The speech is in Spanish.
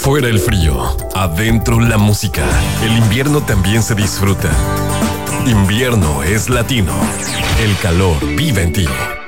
Fuera el frío, adentro la música. El invierno también se disfruta. Invierno es latino. El calor vive en ti.